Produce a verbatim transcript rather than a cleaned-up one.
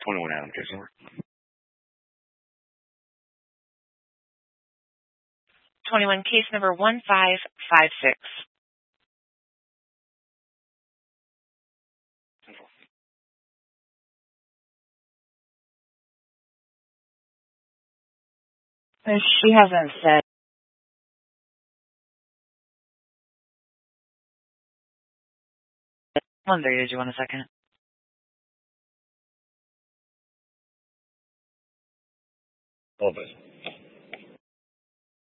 twenty-one Adam case number. twenty-one case number one five five six. She hasn't said. one thirty, did you want a second? All of it.